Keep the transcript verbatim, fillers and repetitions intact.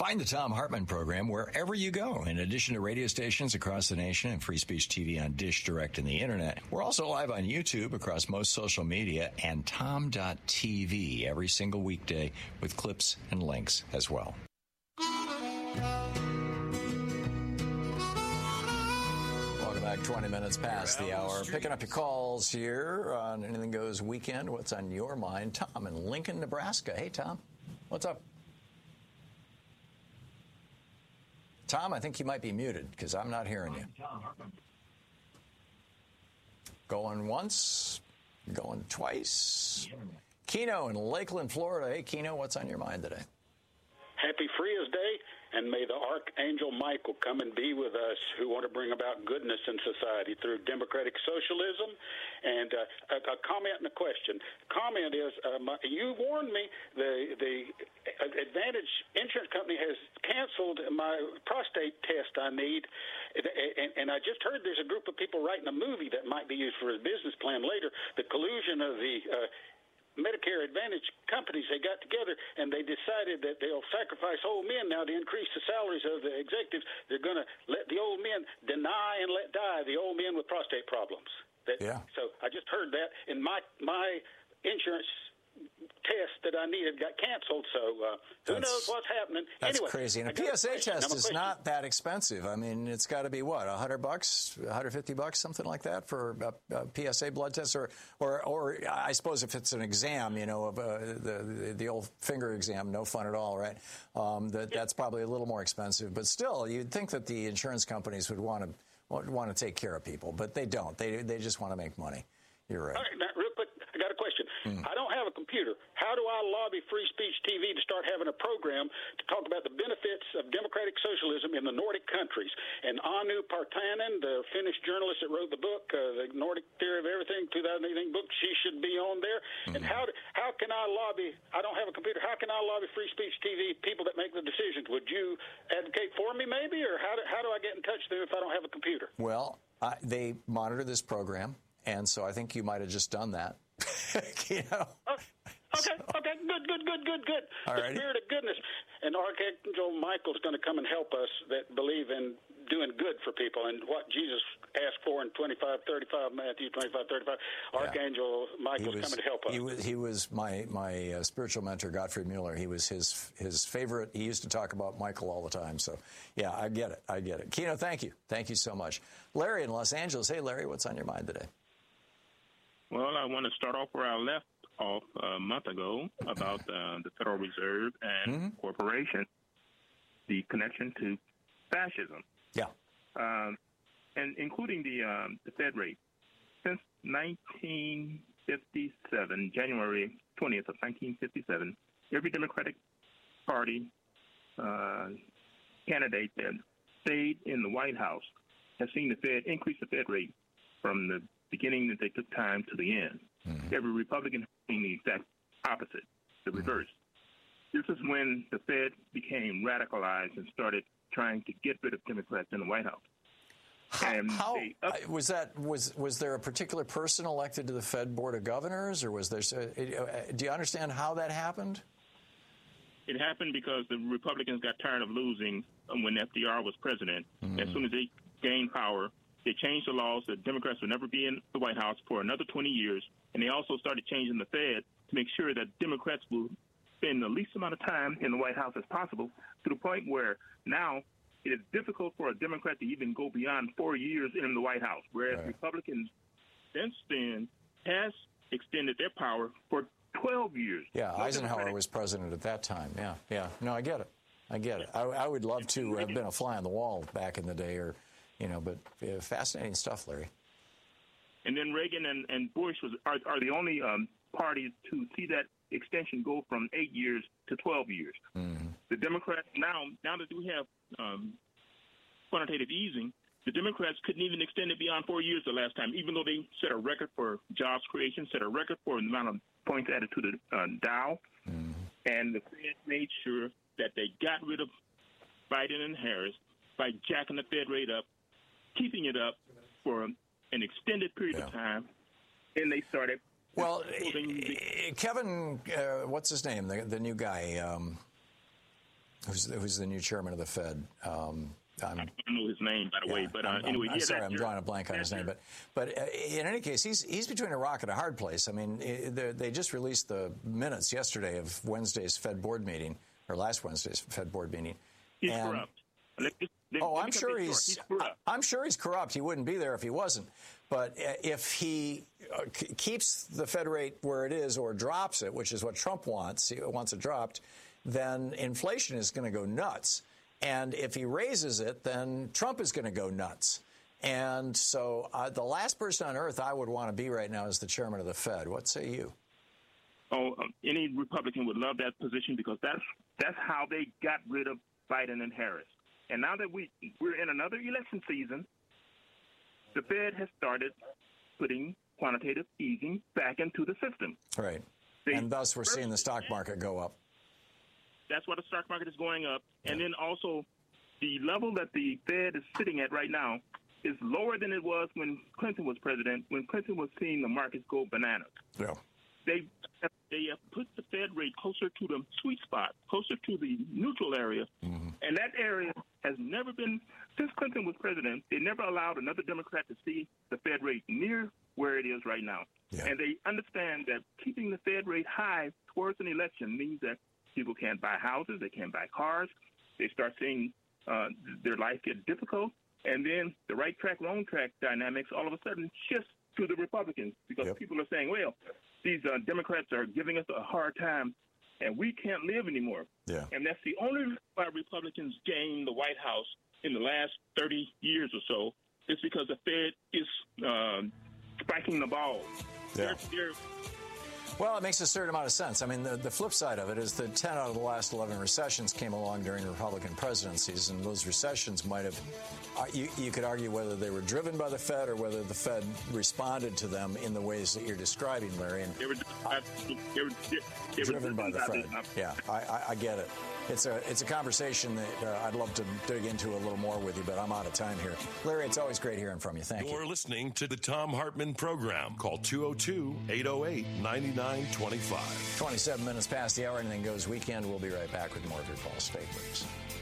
Find the Thom Hartmann program wherever you go. In addition to radio stations across the nation and Free Speech T V on Dish Direct and the Internet, we're also live on YouTube across most social media and tom dot t v every single weekday with clips and links as well. Welcome back. twenty minutes past the hour. Picking up your calls here on Anything Goes Weekend. What's on your mind? Tom in Lincoln, Nebraska. Hey, Tom. What's up? Tom, I think you might be muted because I'm not hearing you. Going once, going twice. Keno in Lakeland, Florida. Hey, Keno, what's on your mind today? Happy Frias Day, and may the Archangel Michael come and be with us who want to bring about goodness in society through democratic socialism. And uh, a, a comment and a question. Comment is, uh, my, you warned me the the Advantage Insurance Company has canceled my prostate test I need, and, and I just heard there's a group of people writing a movie that might be used for a business plan later. The collusion of the uh, Medicare Advantage companies, they got together and they decided that they'll sacrifice old men now to increase the salaries of the executives. They're going to let the old men deny and let die the old men with prostate problems. That, yeah. So I just heard that, and my my insurance test that I needed got canceled. So uh, who That's, knows what's happening? That's anyway, crazy. And a P S A test is not that expensive. I mean, it's got to be what, a hundred bucks, a hundred fifty bucks, something like that for a, a P S A blood test, or, or, or I suppose if it's an exam, you know, of uh, the, the the old finger exam, no fun at all, right? Um, that that's probably a little more expensive, but still, you'd think that the insurance companies would want to want to take care of people, but they don't. They they just want to make money. You're right. All right, now, real quick, I got a question. Mm. I don't have a computer. How do I lobby Free Speech T V to start having a program to talk about the benefits of democratic socialism in the Nordic countries? And Anu Partanen, the Finnish journalist that wrote the book, uh, The Nordic Theory of Everything, two thousand eighteen book, she should be on there. Mm. And how how can I lobby? I don't have a computer. How can I lobby Free Speech T V, people that make the decisions? Would you advocate for me maybe? Or how do, how do I get in touch with them if I don't have a computer? Well, uh, they monitor this program, and so I think you might have just done that. You know? Okay, okay, okay, good, good, good, good, good. All the righty. Spirit of goodness. And Archangel Michael's going to come and help us that believe in doing good for people and what Jesus asked for in twenty-five thirty-five, Matthew twenty-five thirty-five. Archangel yeah. Michael's was, coming to help us. He was, he was my, my uh, spiritual mentor, Gottfried Mueller. He was his his favorite. He used to talk about Michael all the time. So, yeah, I get it. I get it. Keno, thank you. Thank you so much. Larry in Los Angeles. Hey, Larry, what's on your mind today? Well, I want to start off where I left off a month ago about uh, the Federal Reserve and mm-hmm. corporation, the connection to fascism. Yeah. Um, and including the um, the Fed rate. Since nineteen fifty-seven, January twentieth of nineteen fifty-seven, every Democratic Party uh, candidate that stayed in the White House has seen the Fed increase the Fed rate from the beginning that they took time to the end. Mm-hmm. Every Republican has seen the exact opposite, the mm-hmm. reverse. This is when the Fed became radicalized and started trying to get rid of Democrats in the White House. And how, how up- was that? Was was there a particular person elected to the Fed Board of Governors, or was there? Uh, do you understand how that happened? It happened because the Republicans got tired of losing when F D R was president. Mm-hmm. As soon as they gained power, they changed the laws that Democrats would never be in the White House for another twenty years, and they also started changing the Fed to make sure that Democrats will spend the least amount of time in the White House as possible, to the point where now it is difficult for a Democrat to even go beyond four years in the White House, whereas right. Republicans since then has extended their power for twelve years. Yeah, no Eisenhower Democratic. was president at that time. Yeah, yeah. No, I get it. I get it. I, I would love to have been a fly on the wall back in the day, or, you know, but uh, fascinating stuff, Larry. And then Reagan and, and Bush was are, are the only um, parties to see that extension go from eight years to twelve years. Mm-hmm. The Democrats now, now that we have um, quantitative easing, the Democrats couldn't even extend it beyond four years the last time, even though they set a record for jobs creation, set a record for the amount of points added to the uh, Dow, mm-hmm. and the Fed made sure that they got rid of Biden and Harris by jacking the Fed rate up, keeping it up for an extended period yeah. of time, and they started. Well, the- Kevin, uh, what's his name? The, the new guy. Um, Who's, who's the new chairman of the Fed? Um, I'm, I don't know his name, by the yeah, way, but uh, I'm, anyway, I'm, yeah, sorry, I'm your, drawing a blank on his name, but but uh, in any case, he's he's between a rock and a hard place. I mean, they just released the minutes yesterday of Wednesday's Fed board meeting, or last Wednesday's Fed board meeting. He's and, corrupt. Let, let, oh, let I'm sure he's. he's corrupt. I'm sure he's corrupt. He wouldn't be there if he wasn't. But if he uh, c- keeps the Fed rate where it is or drops it, which is what Trump wants, he wants it dropped, then inflation is going to go nuts. And if he raises it, then Trump is going to go nuts. And so uh, the last person on earth I would want to be right now is the chairman of the Fed. What say you? Oh, um, any Republican would love that position because that's that's how they got rid of Biden and Harris. And now that we, we're in another election season, the Fed has started putting quantitative easing back into the system. Right. They, and thus we're seeing the stock market go up. That's why the stock market is going up. Yeah. And then also the level that the Fed is sitting at right now is lower than it was when Clinton was president, when Clinton was seeing the markets go bananas. Yeah. They have, they have put the Fed rate closer to the sweet spot, closer to the neutral area. Mm-hmm. And that area has never been, since Clinton was president, they never allowed another Democrat to see the Fed rate near where it is right now. Yeah. And they understand that keeping the Fed rate high towards an election means that people can't buy houses, they can't buy cars, they start seeing uh, their life get difficult, and then the right track, wrong track dynamics all of a sudden shifts to the Republicans because yep. people are saying, well, these uh, Democrats are giving us a hard time, and we can't live anymore. Yeah. And that's the only reason why Republicans gained the White House in the last thirty years or so is because the Fed is uh, spiking the ball. Yeah. They're, they're, Well, it makes a certain amount of sense. I mean, the, the flip side of it is that ten out of the last eleven recessions came along during Republican presidencies, and those recessions might have, uh, you, you could argue whether they were driven by the Fed or whether the Fed responded to them in the ways that you're describing, Larry. And they were, uh, they were, they were driven by the Fed. Yeah, I, I, I get it. It's a it's a conversation that uh, I'd love to dig into a little more with you, but I'm out of time here. Larry, it's always great hearing from you. Thank You're you. You're listening to the Thom Hartmann Program. Call two oh two, eight oh eight, nine nine two five. twenty-seven minutes past the hour, anything goes weekend. We'll be right back with more of your call. Stay please.